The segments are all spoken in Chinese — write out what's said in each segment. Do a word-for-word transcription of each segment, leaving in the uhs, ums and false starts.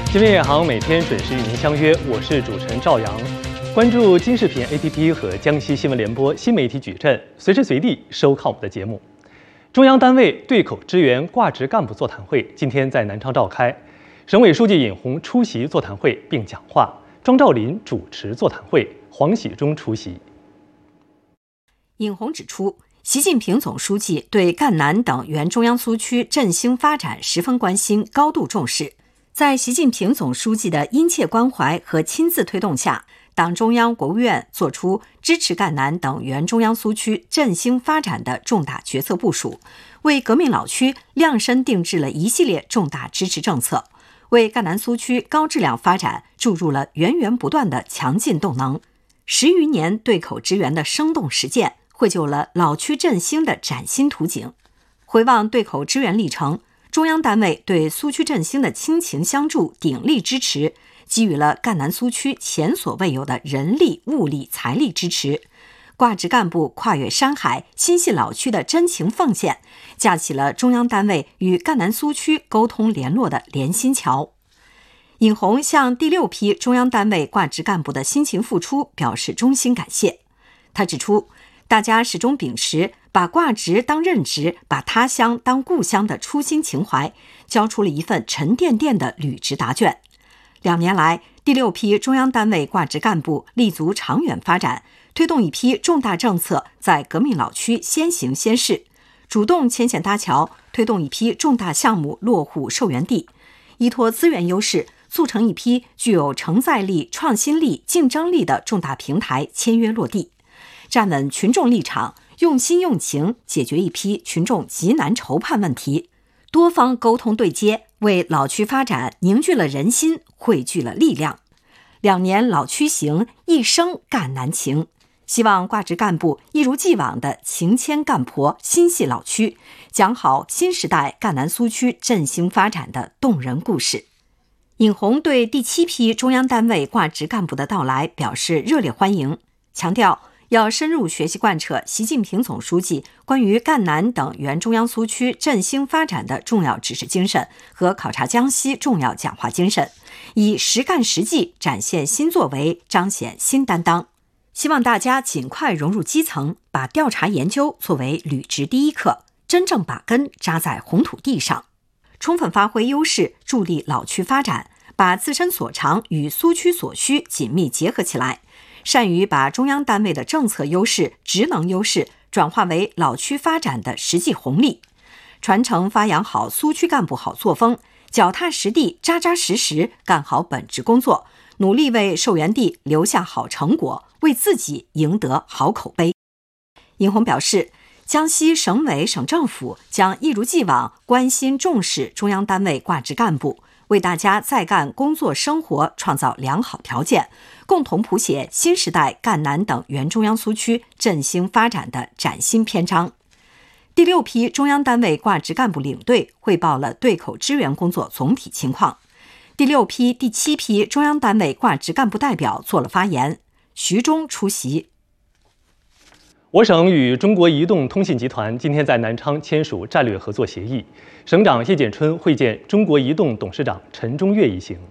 新闻远航每天准时与您相约，我是主持人赵阳。关注金视频 A P P 和江西新闻联播新媒体矩阵，随时随地收看我们的节目。中央单位对口支援挂职干部座谈会今天在南昌召开，省委书记尹红出席座谈会并讲话，庄兆林主持座谈会，黄喜忠出席。 尹红指出，习近平总书记对赣南等原中央苏区振兴发展十分关心，高度重视。在习近平总书记的殷切关怀和亲自推动下，党中央、国务院作出支持赣南等原中央苏区振兴发展的重大决策部署，为革命老区量身定制了一系列重大支持政策，为赣南苏区高质量发展注入了源源不断的强劲动能。十余年对口支援的生动实践，绘就了老区振兴的崭新图景。回望对口支援历程，中央单位对苏区振兴的倾情相助、鼎力支持，给予了赣南苏区前所未有的人力、物力、财力支持。挂职干部跨越山海、心系老区的真情奉献，架起了中央单位与赣南苏区沟通联络的连心桥。尹红向第六批中央单位挂职干部的辛勤付出表示衷心感谢。他指出，大家始终秉持把挂职当任职，把他乡当故乡的初心情怀，交出了一份沉甸甸的履职答卷。两年来，第六批中央单位挂职干部立足长远发展，推动一批重大政策在革命老区先行先试，主动牵线搭桥，推动一批重大项目落户受源地，依托资源优势，促成一批具有承载力、创新力、竞争力的重大平台签约落地，站稳群众立场，用心用情解决一批群众急难愁盼问题，多方沟通对接，为老区发展凝聚了人心，汇聚了力量。两年老区行，一生赣南情。希望挂职干部一如既往的情牵赣婆，心系老区，讲好新时代赣南苏区振兴发展的动人故事。尹红对第七批中央单位挂职干部的到来表示热烈欢迎，强调要深入学习贯彻习近平总书记关于赣南等原中央苏区振兴发展的重要指示精神和考察江西重要讲话精神，以实干实际展现新作为，彰显新担当。希望大家尽快融入基层，把调查研究作为履职第一课，真正把根扎在红土地上，充分发挥优势，助力老区发展，把自身所长与苏区所需紧密结合起来，善于把中央单位的政策优势、职能优势转化为老区发展的实际红利，传承发扬好苏区干部好作风，脚踏实地、扎扎实实干好本职工作，努力为受源地留下好成果，为自己赢得好口碑。尹红表示，江西省委省政府将一如既往关心重视中央单位挂职干部，为大家在赣工作生活创造良好条件，共同谱写新时代赣南等原中央苏区振兴发展的崭新篇章。第六批中央单位挂职干部领队汇报了对口支援工作总体情况。第六批、第七批中央单位挂职干部代表做了发言，徐忠出席。 我省与中国移动通信集团今天在南昌签署战略合作协议，省长叶建春会见中国移动董事长陈中岳一行。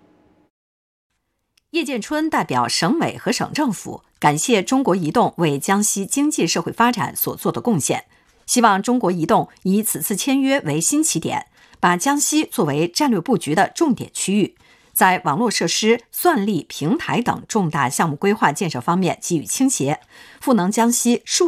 叶建春代表省委和省政府感谢中国移动为江西经济社会发展所做的贡献，希望中国移动以此次签约为新起点，把江西作为战略布局的重点区域，在网络设施、算力、平台等重大项目规划建设方面给予倾斜，赋能江西数